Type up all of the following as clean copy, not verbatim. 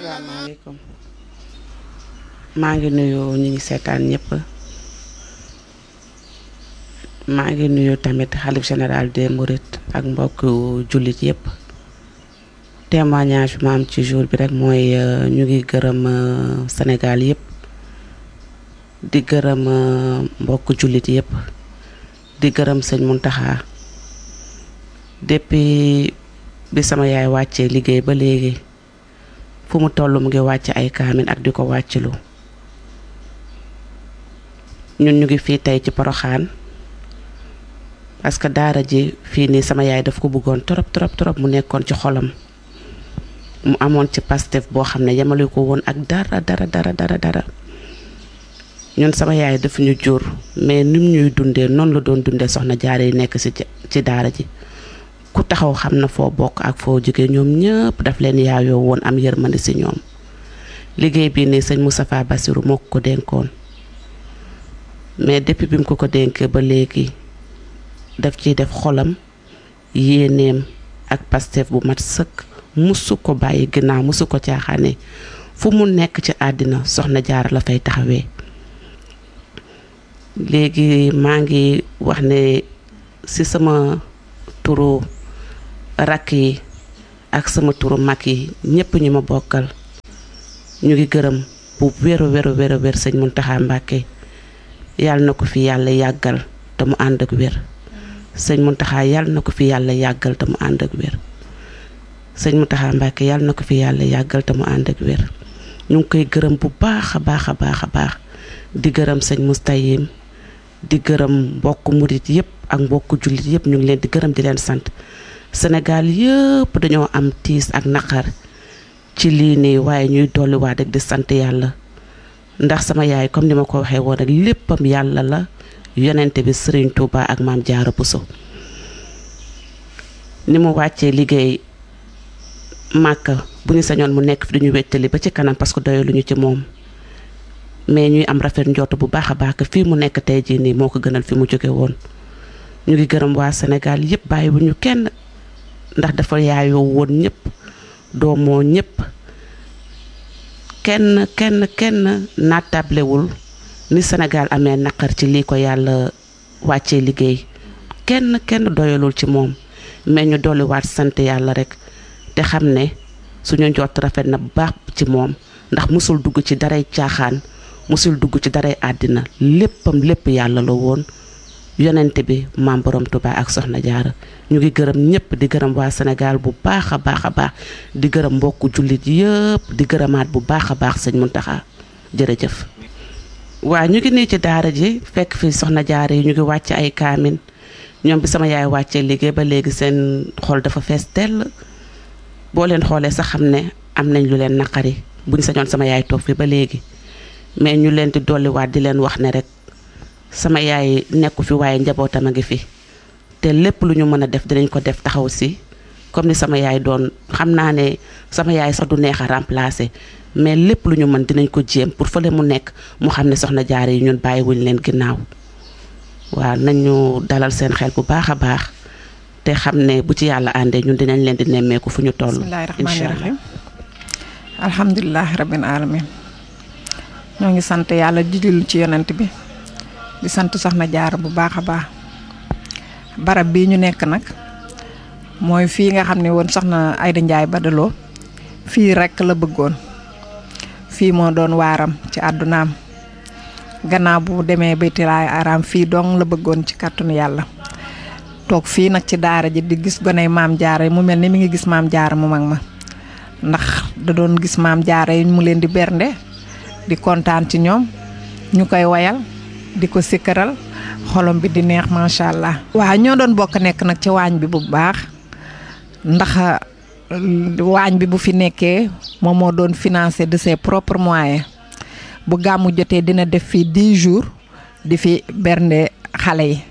asalaamaaleykum maa ngi nuyu ñi ngi seetaan ñëpp maa ngi nuyu tamit xalif général des Mourides ak mbokk jullit yëpp témoignage bi ma am ci jour bi rek mooy ñu ngi gërëm Sénégal yëpp di gërëm mbokk jullit yëpp di gërëm sëñ Mountakha depuis bi sama yaay wàccee liggéey ba léegi fu mu toll mu ngi wàcc ay kaamin ak di ko wàccilu ñun ñu ngi fii tey ci Porokhane parce que daara ji fii nii sama yaay daf ko bëggoon trop mu nekkoon ci xolam mu amoon ci Pastef boo xam ne yemale ko woon ak dara ñun sama yaay daf ñu jur mais nim ñuy dundee noonu la doon dundee soxna jaare yi nekk ci daara ji ku taxaw xam na foo bokk ak foo jóge ñoom ñëpp daf leen yaayoo woon am yërmande ci ñoom liggéey bii nii sëñ Moustapha Bassirou moo ko dénkoon mais depuis bi mu ko dénkee ba léegi daf ciy def xolam yéeneem ak Pastef bu mat sëkk musu ko bàyyi ginnaaw musu ko caaxaane fu mu nekk ci àddina soxna jaara la fay taxawee léegi maa ngi wax ne ci sama turu rakk yi ak sama turu mag yi ñëpp ñu ma bokkal ñu ngi gërëm bu wér sëñ Mountakha Mbacké yàlla na ko fi yàlla yàggal te mu ànd ak wér sëñ Mountakha yàlla na ko fi yàlla yàggal te mu ànd ak wér sëñ Mountakha Mbacké yàlla na ko fi yàlla yàggal te mu ànd ak wér ñu ngi koy gërëm bu baax a baax di gërëm sëñ Moustayim di gërëm mbokk murit yëpp ak mbokk jullit yëpp ñu ngi leen di gërëm di leen sant Sénégal yëpp dañoo am tiis ak naqar ci lii nii waaye ñuy dolliwaat rek di sant yàlla ndax sama yaay comme ni ma ko waxee woon rek léppam yàlla la yonente bi Serigne Touba ak Maam Jaara Bousso ni mu wàccee liggéey Màkka bu ñu sañoon mu nekk fi duñu wettali ba ci kanam parce que doyaluñu ci moom mais ñuy am rafet njort bu baax a baax fii mu nekk tey jii nii moo ko gënal fi mu jóge woon ñu ngi gërëm waa Sénégal yëpp bàyyi bu ñu kenn ndax dafa yaayoo woon ñëpp doomoo ñëpp kenn naatablewul ni Sénégal amee naqar ci lii ko yàlla wàccee liggéey kenn doyalul ci moom mais ñu dolliwaat sant yàlla rek te xam ne suñu njort rafet na bu baax ci moom ndax musul dugg ci daray caaxaan musul dugg ci daray àddina lépp yàlla la woon yonente bi maam borom Touba ak soxna jaara ñu ngi gërëm ñëpp di gërëm waa Sénégal bu baax a baax di gërëm mbokku jullit yëpp di gërëmaat bu baax a baax sëñ Mountakha jërëjëf waa ñu ngi nii ci daara ji fekk fi soxna jaara yi ñu ngi wàcc ay kaamin ñoom bi sama yaay wàccee liggéey ba léegi seen xol dafa fees dell boo leen xoolee sax xam ne am nañ lu leen naqari buñ sañoon sama yaay toog fi ba léegi mais ñu leen di dolliwaat di leen wax ne rek sama yaay nekku fi waaye njabootam a ngi fi te lépp lu ñu mën a def dinañ ko def taxaw si comme ni sama yaay doon xam naa ne sama yaay sax du neex a remplacer mais lépp lu ñu mën dinañ ko jéem pour fële mu nekk mu xam ne soxna jaare yi ñun bàyyiwuñ leen ginnaaw waaw nañu dalal seen xel bu baax a baax te xam ne bu ci yàlla àndee ñun dinañ leen di nemmeeku fu ñu toll. bismillaahi rahmaani rahiim alhamdulilah rabbil alamin ñoo ngi sant yàlla di julli ci yonent bi di sant soxna jaara bu baax a baax barab bii ñu nekk nag mooy fii nga xam ne woon soxna Ayda Njaay Badaloo fii rekk la bëggoon fii moo doon waaram ci àddunaam gannaaw bu demee baytilaay araam fii dong la bëggoon ci kàttanu yàlla toog fii nag ci daara ji di gis goney maam jaara yi mu mel ni mi ngi gis maam jaara mu mag ma ndax da doon gis maam jaara yi mu leen di bernde di kontaan ci ñoom ñu koy wayal di ko sikkaral xolom bi di neex macha allah. waaw ñoo doon bokk nekk nag ci waañ bi bu baax ndax waañ bi bu fi nekkee moom moo doon financé de ses propres moyens bu gàmmu jotee dina def fi 10 jours di fi bernde xale yi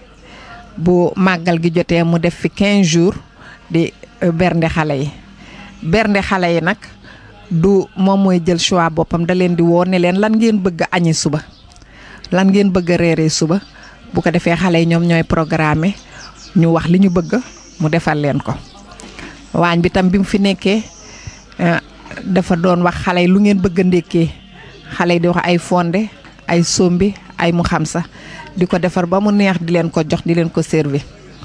bu màggal gi jotee mu def fi 15 jours di bernde xale yi bernde xale yi nag du moom mooy jël choix boppam da leen di woo ne leen lan ngeen bëgg a añi suba lan ngeen bëgg a reeree suba bu ko defee xale yi ñoom ñooy programmer ñu wax li ñu bëgg mu defal leen ko waañ bi tam bi mu fi nekkee dafa doon wax xale yi lu ngeen bëgg a ndékkee xale yi di wax ay fonde ay sombi ay mu xam sa di ko defar ba mu neex di leen ko jox di leen ko servi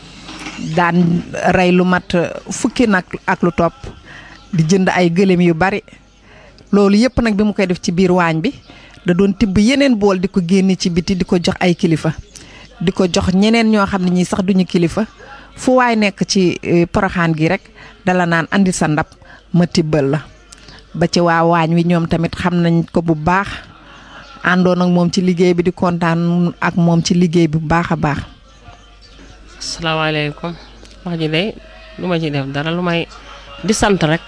daan rey lu mat fukki nag ak lu topp di jënd ay gëléem yu bari loolu yëpp nag bi mu koy def ci biir waañ bi da doon tibb yeneen bool di ko génne ci biti di ko jox ay kilifa di ko jox ñeneen ñoo xam ne ñii sax duñu kilifa fu waay nekk ci Poroxaan gi rek dala naan andi sa ndab ma tibbal la ba ci waa waañ wi ñoom tamit xam nañ ko bu baax àndoon ak moom ci liggéey bi di kontaan ak moom ci liggéey bi bu baax a baax. asalaamaaleykum wax ji de lu ma ci def dara lu may di sant rek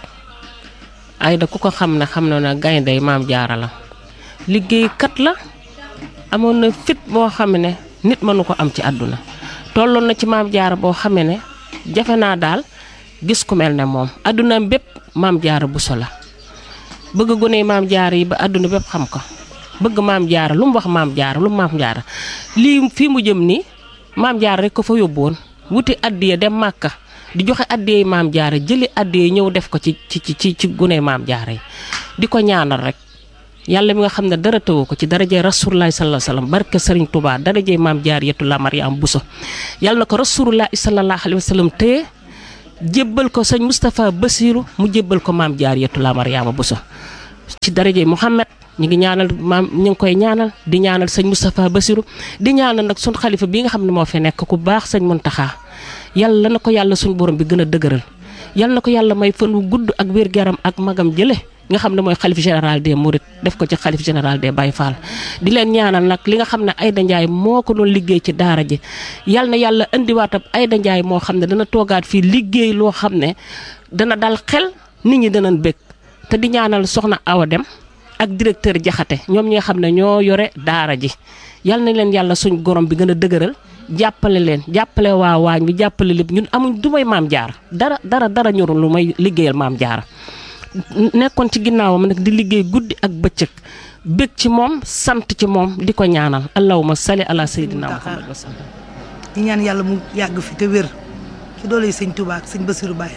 Aida ku ko xam ne xam na ne gaynde Maam Jaara la liggéeykat la amoon na fit boo xam ne nit mënu ko am ci àdduna tolloon na ci Maam Jaara boo xam ne jafe naa daal gis ku mel ne moom àdduna bépp Maam Jaara Buso la bëgg gone Maam Jaara yi ba àdduna bépp xam ko bëgg Maam Jaara lu mu wax Maam Jaara lu mu Maam Jaara lii fii mu jëm nii Maam Jaara rek ko fa yóbbu woon wuti addiya dem Màkka di joxe addiya Maam Jaara jëli addiya ñëw def ko ci gune Maam Jaara yi di ko ñaanal rek yàlla mi nga xam ne dara tëwu ko ci darajee Rasulullaahi sallallaahu alayhi wa sallam barke Sëriñ Tuubaa darajee Maam Jaaratullaahi Mariama Buso yàlla na ko Rasulullaahi sallallaahu alayhi wa sallam téye jébbal ko sëñ Moustapha Bassirou mu jébbal ko Maam Jaaratullaahi Mariama Buso ci darajee Muhammad ñu ngi ñaanal ñu ngi koy ñaanal di ñaanal sëñ Moustapha Bassirou di ñaanal nag suñ xalifa bi nga xam ne moo fi nekk ku baax sëñ Muntaxa yàlla na ko yàlla suñ borom bi gën a dëgëral yàlla na ko yàlla may fan wu gudd ak wér-gu-yaram ak magam jële nga xam ne mooy xalif général des Mourides def ko ci xalif général des Baye Fall di leen ñaanal nag li nga xam ne Aida Ndiaye moo ko doon liggéey ci daara ji yàlla na yàlla indiwaatam Aida Ndiaye moo xam ne dana toogaat fii liggéey loo xam ne dana dal xel nit ñi danañ bëgg te di ñaanal soxna Awa Dem ak directeur Jaxate ñoom ñi nga xam ne ñoo yore daara ji yal na leen yàlla suñ gorom bi gën a dëgëral jàppale leen jàppale waa waañ bi jàppale lépp ñun amuñ du may Maam Jaara dara ñorul lu may liggéeyal Maam Jaara nekkoon ci ginnaawam nag di liggéey guddi ak bëccëg bëgg ci moom sant ci moom di ko ñaanal allahumma salli ala sayyidina Muhammad wa sallam di ñaan yàlla mu yàgg fi te wér ci doole sëñ Touba ak sëñ Bassirou Baye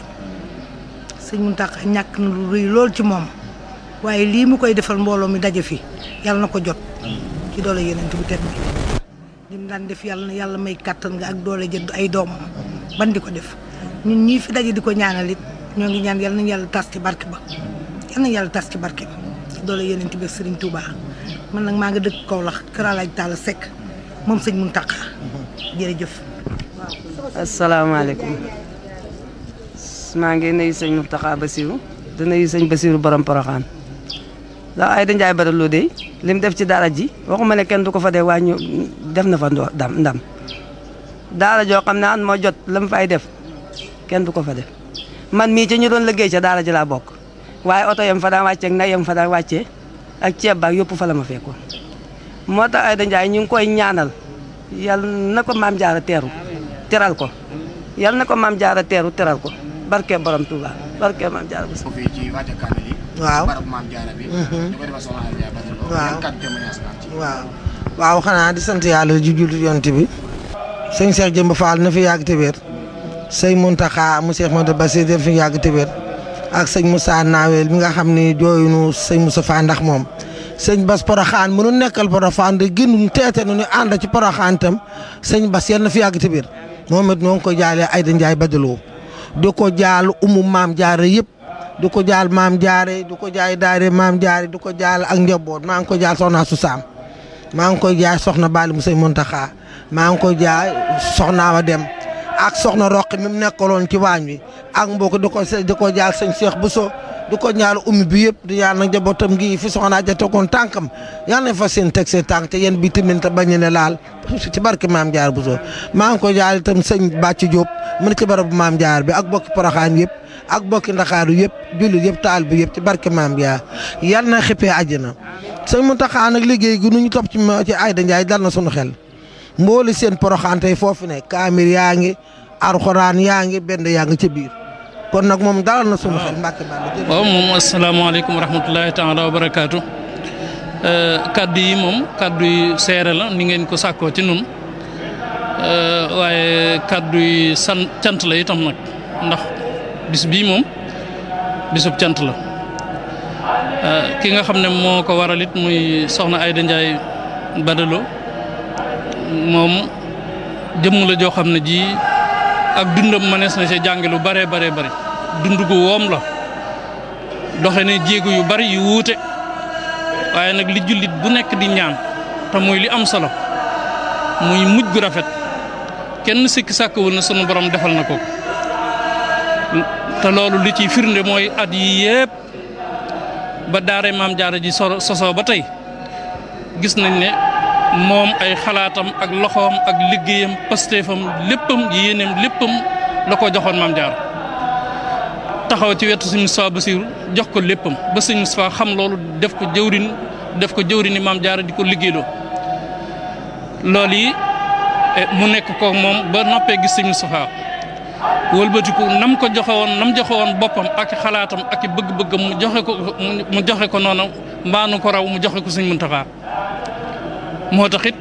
sëñ Mountakha ñàkk na lu rëy lool ci moom waaye lii mu koy defal mbooloo mi daje fi yàlla na ko jot ci doole yeneen bu tedd bi li mu daan def yàlla na yàlla may kàttan nga ak doole jënd ay doomam ban di ko def ñun ñii fi daje di ko ñaanal it ñoo ngi ñaan yàlla nañu yàlla tas ci barke ba yàlla nañu yàlla tas ci barke ba ci doole yeneen bi Serigne Touba man nag maa nga dëkk Kaolack Kër Alaaj Talla Seck moom sëñ Mountakha jërëjëf. asalaamaaleykum maa ngi nuyu sëñ Mountakha Bassirou di nuyu sëñ Bassirou borom Poroxaan ndax Aida Ndiaye Badara de li mu def ci daara ji waxuma ne kenn du ko fa dee waaye ñu def na fa ndam daara joo xam ne an moo jot la mu fay def kenn du ko fa def man mii ci ñu doon liggéey ca daara ji laa bokk waaye oto yam fa daan wàccee ak nag yam fa daan wàccee ak ceeb baak yëpp fa la ma fekkoon moo tax Aida Ndiaye ñu ngi koy ñaanal yal na ko Maam Jaara teral ko yal na ko Maam Jaara teral ko barke borom Touba barke Maam Jaara bu fii ci wàcce kaamil yi waaw barab Maam Jaara bi ñu ko defal soxna Aida Ndiaye waaw waaw xanaa di sant yàlla ju jullit yonent bi sëñ Cheikh Jëmb Fall na fi yàgg te wér sëñ Mountakha mu Cheikh Modou Bassir def fi yàgg te wér ak sëñ Moussa Nawel mi nga xam ni jooyunu sëñ Moussa Fa ndax moom sëñ Bass Poroxaan mënu nekkal Poroxaan de génn teete nu ñu ànd ci Poroxaan tam sëñ Bass yal na fi yàgg te wér moom it noo ngi ko jaalee Aida Ndiaye Badaloo di ko jaal Maam Jaara yëpp di ko jaal Maam Jaara di ko jaay daare Maam Jaara di ko jaal ak njaboot maa ngi ko jaal soxna su Saam maa ngi koy jaay soxna Bali mu sëñ Mountakha maa ngi koy jaay soxna Awa Dem ak soxna Roqi mi mu nekkaloon ci waañ wi ak mbokk di ko jaal sëñ Cheikh Bousso di ko ñaal ummi bi yëpp di ñaan nag njabootam gi fi soxna ja tegoon tànkam yal nañ fa seen teg seen tànk te yéen bi tamit bañ ne laal ci barke Maam Jaara Bousso maa ngi ko jaal itam sëñ Bàcc Diop mu ne ci barabu Maam Jaara bi ak bokki Poroxaan yëpp ak bokki Ndakaaru yëpp jullit yëpp taal bi yëpp ci barke Maam Jaara yal na xippee àjjana sëñ Mountakha nag liggéey gi nu ñu topp ci Aida Ndiaye dal na sunu xel mbooli seen Poroxaan tey foofu ne kaamir yaa ngi alxuraan yaa ngi benn yaa ngi ca biir kon nag moom dalal na sunu xel Mbàkke Bàll. waaw moom asalaamaaleykum wa rahmatulahi taala wa barakaatu kaddu yi moom kaddu yi seere la ni ngeen ko sàkkoo ci nun waaye kaddu yi cant la itam nag ndax bis bii moom bisub cant la ki nga xam ne moo ko waral it muy soxna Ayda Ndiaye Badalo moom jëmm la joo xam ne ji ak dundam mënees na ci jànge lu bare bare bari dund gu woom la doxe ne jéego yu bari yu wuute waaye nag li jullit bu nekk di ñaan te muy li am solo muy mujj gu rafet kenn sikki sàkkawul na sunu borom defal na ko te loolu li ciy firnde mooy at yi yépp ba daare maam jaara ji sosoo ba tey gis nañ ne moom ay xalaatam ak loxoom ak liggéeyam pastéefam léppam yéeneem léppam la ko joxoon maam jaara taxaw ci wetu sëñ Moustapha Bassirou jox ko léppam ba sëñ Moustapha xam loolu def ko jëwrini maam jaara di ko liggéeyloo loolu yi mu nekk ko moom ba noppee gis sëñ Moustapha wëlbatiku nam ko joxe woon boppam ak xalaatam ak bëgg-bëggam mu joxe ko noonu mbaanu ko raw mu joxe ko sëñ Muntaxa moo taxit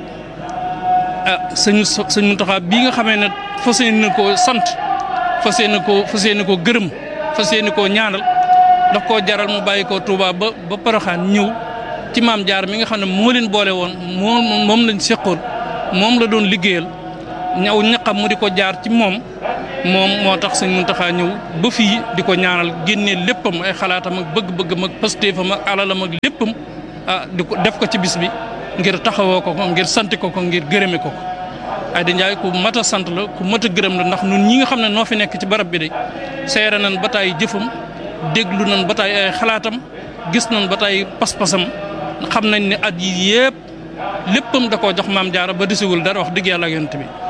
sëñ Muntaxa bii nga xamee ne fas yéene koo sant fas yéene koo gërëm fas yéene koo ñaanal daf koo jaral mu bàyyi koo Touba ba Poroxaan ñëw ci maam jaar mi nga xam ne moo leen boole woon moom lañ seqoon moom la doon liggéeyal ñaw ñaqam mu di ko jaar ci moom moo tax sëñ Muntaxa ñëw ba fii di ko ñaanal génnee léppam ay xalaatam ak bëgg-bëggam ak pastéefam ak alalam ak léppam di ko def ko ci bis bi ngir taxawoo ko ngir sant ko ngir gërëme ko Ayda Ndiaye ku mat a sant la ku mat a gërëm la ndax ñun ñi nga xam ne noo fi nekk ci barab bi de seere nañ ba taay jëfam déglu nañ ba taay ay xalaatam gis nañ ba taay pas-pasam xam nañ ne at yi yépp léppam da koo jox maam jaara ba desiwul dara wax dëgg yàlla ak yonent bi